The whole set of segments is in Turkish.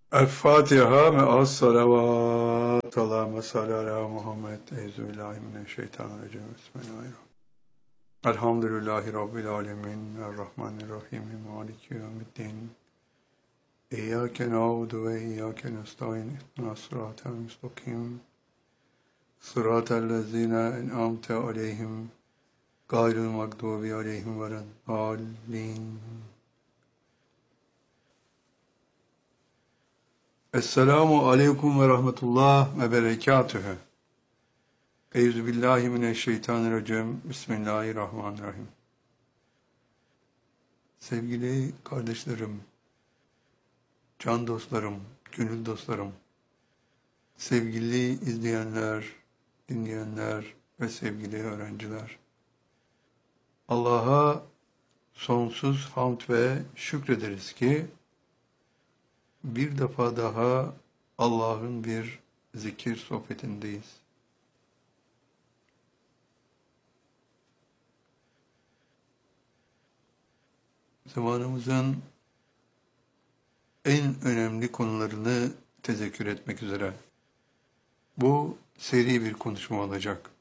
El-Fatiha me'as salavat. Allahümme salli ala Muhammed. Euzubillahimineşşeytanirracim. Bismillahirrahmanirrahim. Elhamdülillahi Rabbil alemin. Errahmanirrahim. Maliki yevmiddin. İyyâke na'budu ve iyyâke nestaîn. İhdinas sıratal müstakim. Sıratellezîne en'amte aleyhim. Gayril mağdubi aleyhim veleddâllîn. Esselamu aleyküm ve rahmetullah ve berekatühü. Euzubillahimineşşeytanirracim. Bismillahirrahmanirrahim. Sevgili kardeşlerim, can dostlarım, gönül dostlarım, sevgili izleyenler, dinleyenler ve sevgili öğrenciler. Allah'a sonsuz hamd ve şükrederiz ki bir defa daha Allah'ın bir zikir sohbetindeyiz. Zamanımızın en önemli konularını tezekkür etmek üzere. Bu seri bir konuşma olacak.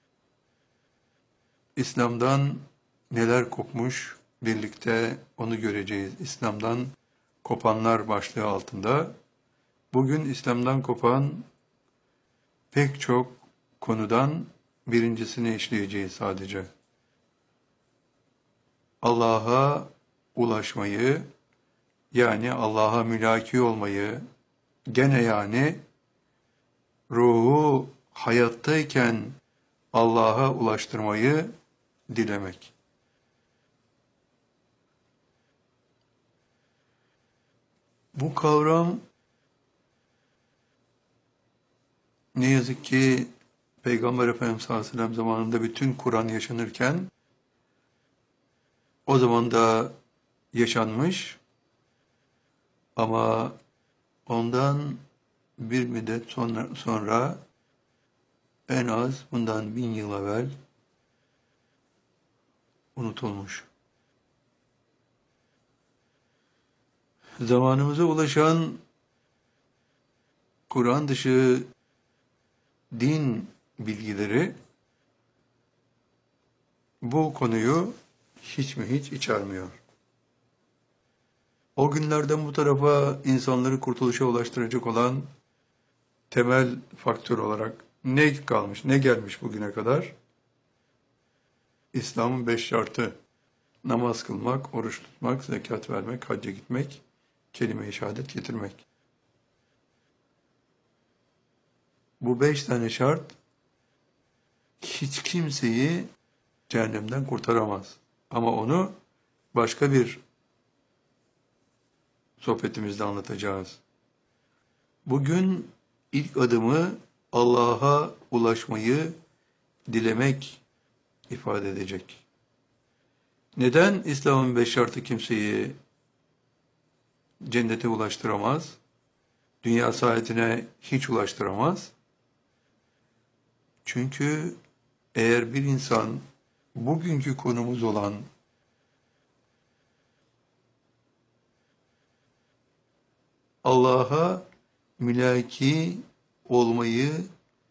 İslam'dan neler kopmuş, birlikte onu göreceğiz. İslam'dan kopanlar başlığı altında. Bugün İslam'dan kopan pek çok konudan birincisini işleyeceğiz sadece. Allah'a ulaşmayı, yani Allah'a mülaki olmayı, gene yani ruhu hayattayken Allah'a ulaştırmayı dilemek. Bu kavram ne yazık ki Peygamber Efendimiz sallallahu aleyhi ve sellem zamanında bütün Kur'an yaşanırken o zaman da yaşanmış ama ondan bir müddet sonra en az bundan 1000 yıl evvel unutulmuş. Zamanımıza ulaşan Kur'an dışı din bilgileri bu konuyu hiç mi hiç içermiyor. O günlerden bu tarafa insanları kurtuluşa ulaştıracak olan temel faktör olarak ne kalmış, ne gelmiş bugüne kadar? İslam'ın 5 şartı: namaz kılmak, oruç tutmak, zekat vermek, hacca gitmek, kelime-i şehadet getirmek. Bu 5 tane şart hiç kimseyi cehennemden kurtaramaz. Ama onu başka bir sohbetimizde anlatacağız. Bugün ilk adımı Allah'a ulaşmayı dilemek ifade edecek. Neden İslam'ın 5 şartı kimseyi cennete ulaştıramaz? Dünya saadetine hiç ulaştıramaz. Çünkü eğer bir insan bugünkü konumuz olan Allah'a mülaki olmayı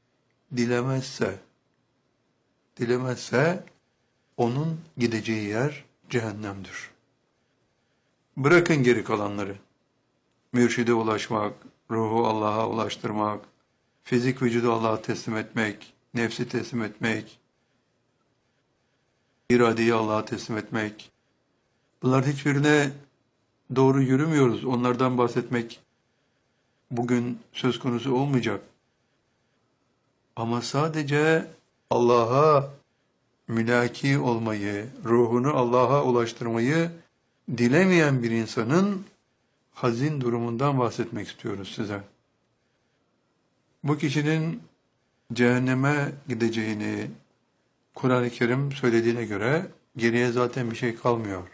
dilemezse onun gideceği yer cehennemdir. Bırakın geri kalanları. Mürşide ulaşmak, ruhu Allah'a ulaştırmak, fizik vücudu Allah'a teslim etmek, nefsi teslim etmek, iradeyi Allah'a teslim etmek. Bunların hiçbirine doğru yürümüyoruz. Onlardan bahsetmek bugün söz konusu olmayacak. Ama sadece Allah'a mülaki olmayı, ruhunu Allah'a ulaştırmayı dilemeyen bir insanın hazin durumundan bahsetmek istiyoruz size. Bu kişinin cehenneme gideceğini Kur'an-ı Kerim söylediğine göre geriye zaten bir şey kalmıyor.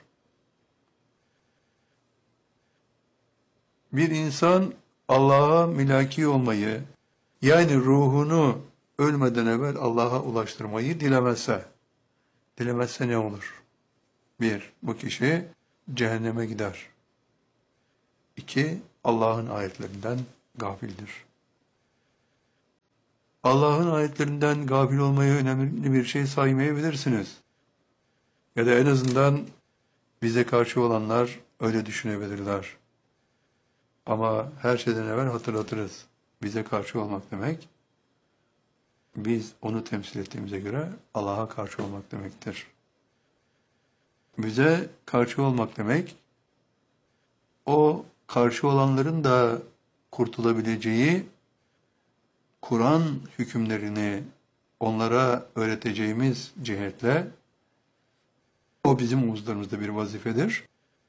Bir insan Allah'a mülaki olmayı, yani ruhunu ölmeden evvel Allah'a ulaştırmayı dilemezse ne olur? 1. Bu kişi cehenneme gider. 2. Allah'ın ayetlerinden gafildir. Allah'ın ayetlerinden gafil olmayı önemli bir şey saymayabilirsiniz. Ya da en azından bize karşı olanlar öyle düşünebilirler. Ama her şeyden evvel hatırlatırız. Bize karşı olmak demek, biz onu temsil ettiğimize göre Allah'a karşı olmak demektir. Bize karşı olmak demek, o karşı olanların da kurtulabileceği Kur'an hükümlerini onlara öğreteceğimiz cihetle, o bizim omuzlarımızda bir vazifedir.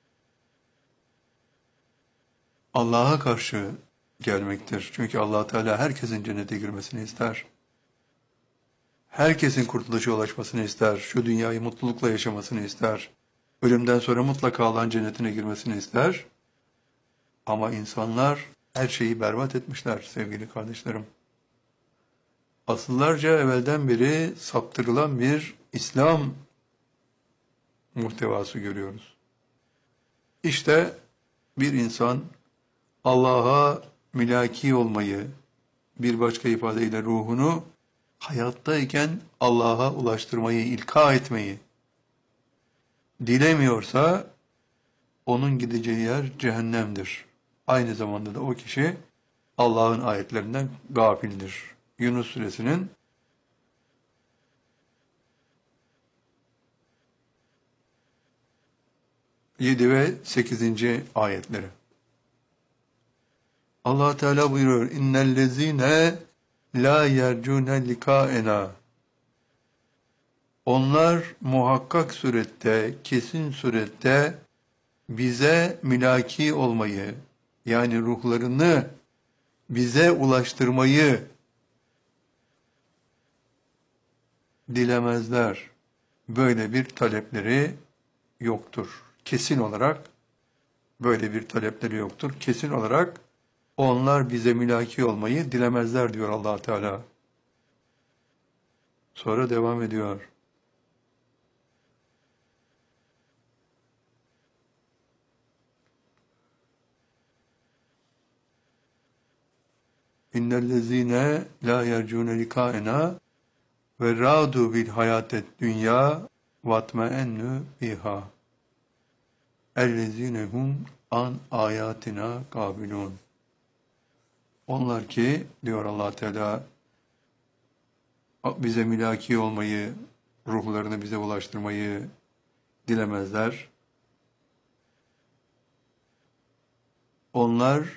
Allah'a karşı gelmektir. Çünkü Allah Teala herkesin cennete girmesini ister. Herkesin kurtuluşa ulaşmasını ister. Şu dünyayı mutlulukla yaşamasını ister. Ölümden sonra mutlaka Allah'ın cennetine girmesini ister. Ama insanlar her şeyi berbat etmişler sevgili kardeşlerim. Asıllarca evvelden beri saptırılan bir İslam muhtevası görüyoruz. İşte bir insan Allah'a mülaki olmayı, bir başka ifadeyle ruhunu hayattayken Allah'a ulaştırmayı, ilka etmeyi dilemiyorsa onun gideceği yer cehennemdir. Aynı zamanda da o kişi Allah'ın ayetlerinden gafildir. Yunus suresinin 7 ve 8. ayetleri. Allah Teala buyuruyor: İnnellezîne la yercûne likâena. Onlar muhakkak surette, kesin surette bize mülaki olmayı, yani ruhlarını bize ulaştırmayı dilemezler. Böyle bir talepleri yoktur. Kesin olarak böyle bir talepleri yoktur. Kesin olarak onlar bize mülaki olmayı dilemezler diyor Allah Teala. Sonra devam ediyor. İnnellezîne lâ yercûne likâena ve râdû bil hayâtet dünya vatmeennü biha. Ellezîne hum an âyâtina gâbilûn. Onlar ki, diyor Allah Teala, bize mülaki olmayı, ruhlarını bize ulaştırmayı dilemezler. Onlar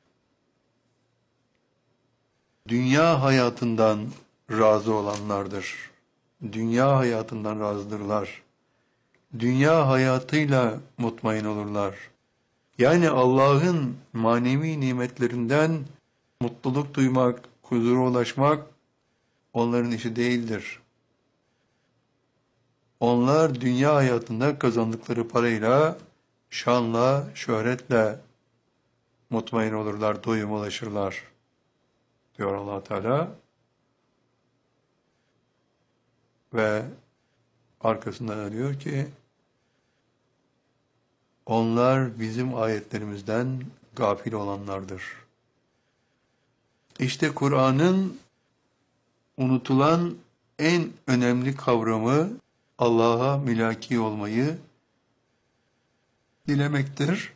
dünya hayatından razı olanlardır. Dünya hayatından razıdırlar. Dünya hayatıyla mutmain olurlar. Yani Allah'ın manevi nimetlerinden mutluluk duymak, huzura ulaşmak onların işi değildir. Onlar dünya hayatında kazandıkları parayla, şanla, şöhretle mutmain olurlar, doyum ulaşırlar, diyor Allah Teala. Ve arkasından diyor ki, onlar bizim ayetlerimizden gafil olanlardır. İşte Kur'an'ın unutulan en önemli kavramı Allah'a mülaki olmayı dilemektir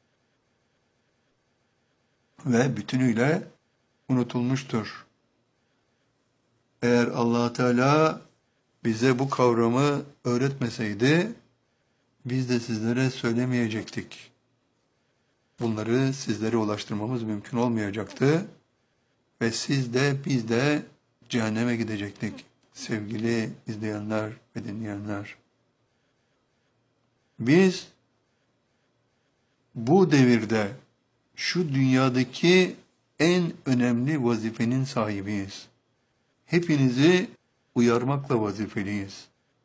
ve bütünüyle unutulmuştur. Eğer Allah Teala bize bu kavramı öğretmeseydi, biz de sizlere söylemeyecektik. Bunları sizlere ulaştırmamız mümkün olmayacaktı ve siz de biz de cehenneme gidecektik sevgili izleyenler ve dinleyenler. Biz bu devirde şu dünyadaki en önemli vazifenin sahibiyiz. Hepinizi uyarmakla vazifeliyiz.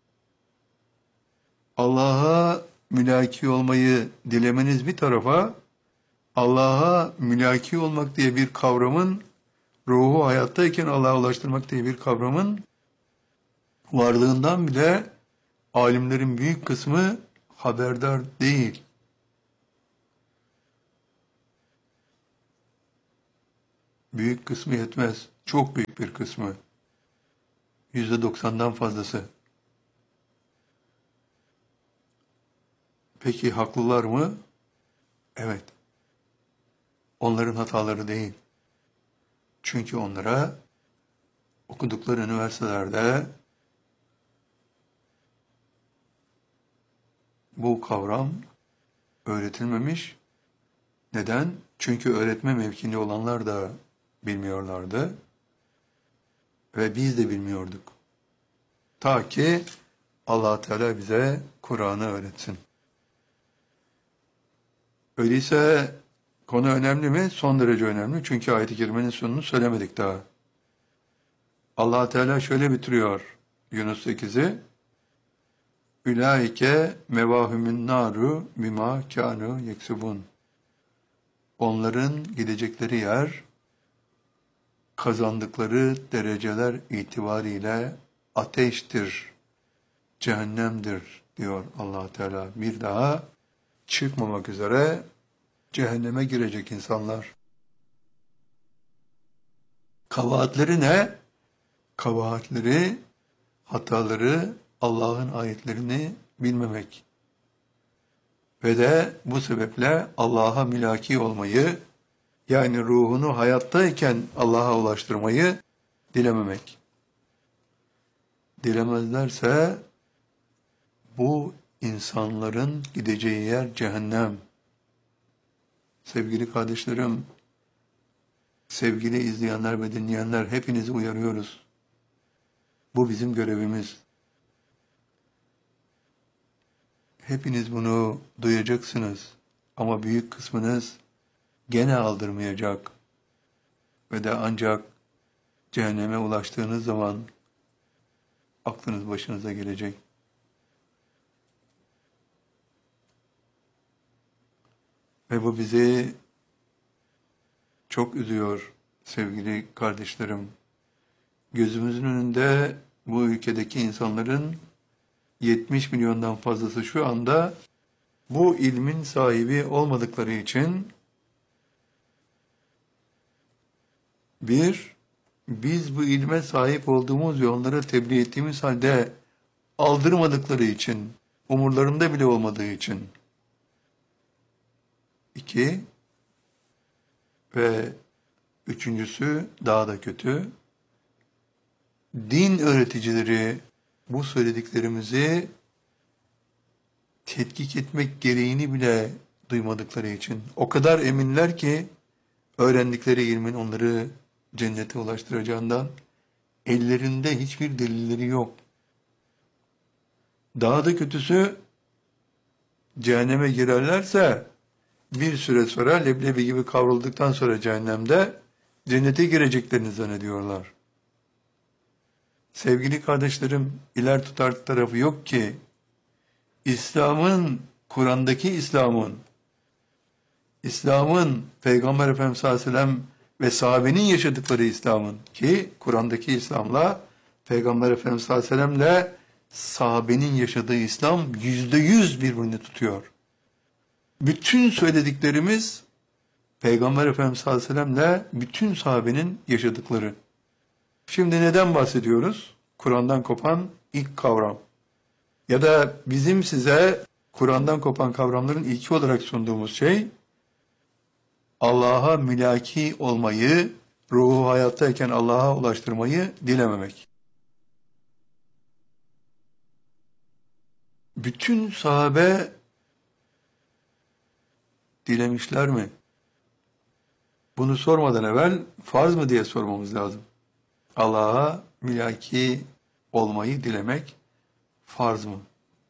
Allah'a mülaki olmayı dilemeniz bir tarafa, Allah'a mülaki olmak diye bir kavramın, ruhu hayattayken Allah'a ulaştırmak diye bir kavramın varlığından bile alimlerin büyük kısmı haberdar değil. Büyük kısmı yetmez. Çok büyük bir kısmı. %90'dan fazlası. Peki haklılar mı? Evet. Onların hataları değil. Çünkü onlara okudukları üniversitelerde bu kavram öğretilmemiş. Neden? Çünkü öğretme mevkinde olanlar da bilmiyorlardı ve biz de bilmiyorduk. Ta ki Allah Teala bize Kur'an'ı öğretsin. Öyleyse konu önemli mi? Son derece önemli. Çünkü ayet-i kerimenin sonunu söylemedik daha. Allah Teala şöyle bitiriyor Yunus 8'i. Ülaike mevahümün naru bima kânu yeksubun. Onların gidecekleri yer, kazandıkları dereceler itibariyle ateştir, cehennemdir diyor Allah Teala. Bir daha çıkmamak üzere cehenneme girecek insanlar. Kabahatleri ne? Kabahatleri, hataları, Allah'ın ayetlerini bilmemek. Ve de bu sebeple Allah'a mülaki olmayı, yani ruhunu hayattayken Allah'a ulaştırmayı dilememek. Dilemezlerse bu insanların gideceği yer cehennem. Sevgili kardeşlerim, sevgili izleyenler ve dinleyenler, hepinizi uyarıyoruz. Bu bizim görevimiz. Hepiniz bunu duyacaksınız ama büyük kısmınız gene aldırmayacak ve de ancak cehenneme ulaştığınız zaman aklınız başınıza gelecek. Ve bu bizi çok üzüyor sevgili kardeşlerim. Gözümüzün önünde bu ülkedeki insanların 70 milyondan fazlası şu anda bu ilmin sahibi olmadıkları için biz bu ilme sahip olduğumuz ve onlara tebliğ ettiğimiz halde aldırmadıkları için, umurlarında bile olmadığı için. 2 ve üçüncüsü daha da kötü. Din öğreticileri bu söylediklerimizi tetkik etmek gereğini bile duymadıkları için o kadar eminler ki öğrendikleri ilmin onları cennete ulaştıracağından ellerinde hiçbir delilleri yok. Daha da kötüsü cehenneme girerlerse bir süre sonra leblebi gibi kavrulduktan sonra cehennemde cennete gireceklerini zannediyorlar. Sevgili kardeşlerim, iler tutar tarafı yok ki İslam'ın, Kur'an'daki İslam'ın Peygamber Efendimiz sallallahu aleyhi ve sellem ve sahabenin yaşadıkları İslam'ın ki Kur'an'daki İslam'la Peygamber Efendimiz sallallahu aleyhi ve sellemle sahabenin yaşadığı İslam %100 birbirini tutuyor. Bütün söylediklerimiz Peygamber Efendimiz sallallahu aleyhi ve sellemle bütün sahabenin yaşadıkları. Şimdi neden bahsediyoruz? Kur'an'dan kopan ilk kavram. Ya da bizim size Kur'an'dan kopan kavramların ilki olarak sunduğumuz şey, Allah'a mülaki olmayı, ruhu hayattayken Allah'a ulaştırmayı dilememek. Bütün sahabe dilemişler mi? Bunu sormadan evvel farz mı diye sormamız lazım. Allah'a mülaki olmayı dilemek farz mı?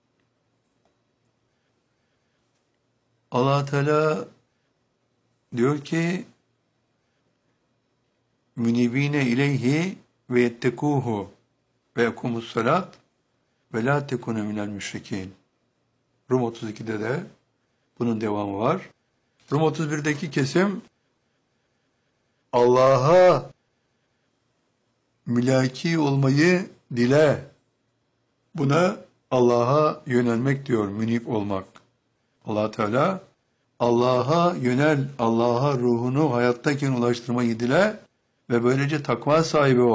Allah Teala diyor ki münibine ileyhi ve yettekuhu ve yekumus salat ve la tekune minel müşrikin. Rum 32'de de bunun devamı var. Rum 31'deki kesim Allah'a mülaki olmayı dile. Buna Allah'a yönelmek diyor, münip olmak. Allah Teala Allah'a yönel, Allah'a ruhunu hayattayken ulaştırmayı dile. ve böylece takva sahibi